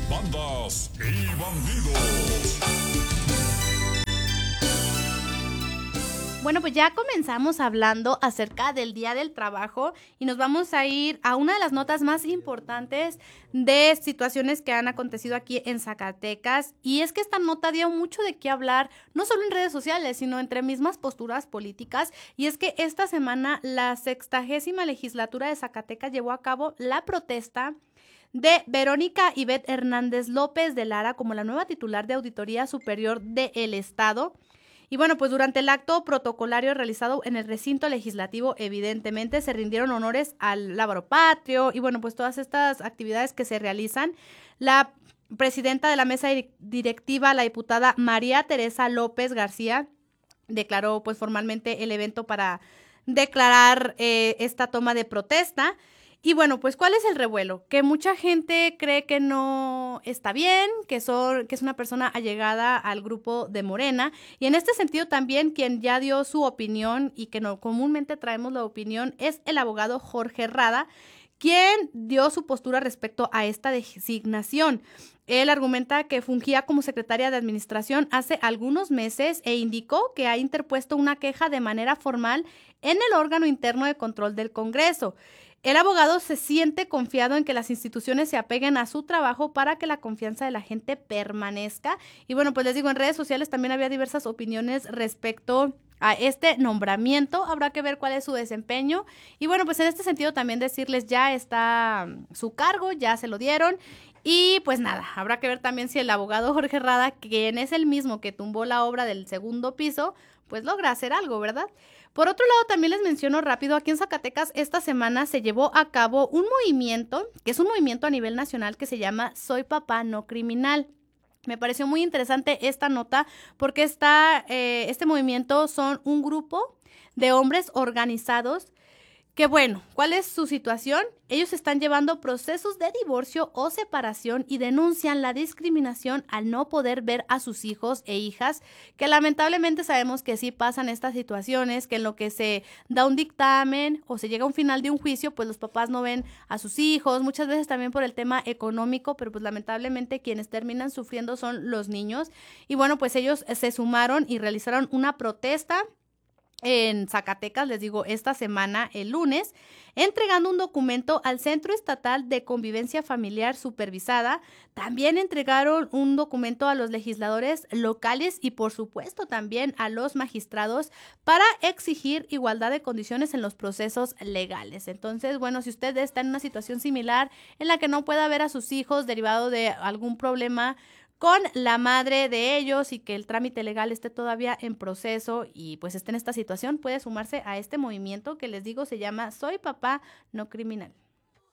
Bandas y bandidos. Bueno, pues ya comenzamos hablando acerca del Día del Trabajo y nos vamos a ir a una de las notas más importantes de situaciones que han acontecido aquí en Zacatecas. Y es que esta nota dio mucho de qué hablar, no solo en redes sociales, sino entre mismas posturas políticas. Y es que esta semana la 60ª legislatura de Zacatecas llevó a cabo la protesta de Verónica Ivette Hernández López de Lara como la nueva titular de Auditoría Superior del Estado. Y bueno, pues durante el acto protocolario realizado en el recinto legislativo, evidentemente se rindieron honores al lábaro patrio y bueno, pues todas estas actividades que se realizan. La presidenta de la mesa directiva, la diputada María Teresa López García, declaró pues formalmente el evento para declarar esta toma de protesta. Y bueno, pues ¿cuál es el revuelo? Que mucha gente cree que no está bien, que es una persona allegada al grupo de Morena. Y en este sentido también quien ya dio su opinión y que no comúnmente traemos la opinión es el abogado Jorge Rada, quien dio su postura respecto a esta designación. Él argumenta que fungía como secretaria de administración hace algunos meses e indicó que ha interpuesto una queja de manera formal en el órgano interno de control del Congreso. El abogado se siente confiado en que las instituciones se apeguen a su trabajo para que la confianza de la gente permanezca. Y bueno, pues les digo, en redes sociales también había diversas opiniones respecto a este nombramiento. Habrá que ver cuál es su desempeño. Y bueno, pues en este sentido también decirles, ya está su cargo, ya se lo dieron. Y pues nada, habrá que ver también si el abogado Jorge Rada, quien es el mismo que tumbó la obra del segundo piso, pues logra hacer algo, ¿verdad? Por otro lado, también les menciono rápido, aquí en Zacatecas esta semana se llevó a cabo un movimiento, que es un movimiento a nivel nacional que se llama Soy Papá No Criminal. Me pareció muy interesante esta nota porque este movimiento son un grupo de hombres organizados que bueno, ¿cuál es su situación? Ellos están llevando procesos de divorcio o separación y denuncian la discriminación al no poder ver a sus hijos e hijas, que lamentablemente sabemos que sí pasan estas situaciones, que en lo que se da un dictamen o se llega a un final de un juicio, pues los papás no ven a sus hijos, muchas veces también por el tema económico, pero pues lamentablemente quienes terminan sufriendo son los niños. Y bueno, pues ellos se sumaron y realizaron una protesta en Zacatecas, les digo, esta semana, el lunes, entregando un documento al Centro Estatal de Convivencia Familiar Supervisada. También entregaron un documento a los legisladores locales y, por supuesto, también a los magistrados para exigir igualdad de condiciones en los procesos legales. Entonces, bueno, si usted está en una situación similar en la que no pueda ver a sus hijos derivado de algún problema con la madre de ellos y que el trámite legal esté todavía en proceso y pues esté en esta situación, puede sumarse a este movimiento que les digo se llama Soy Papá No Criminal.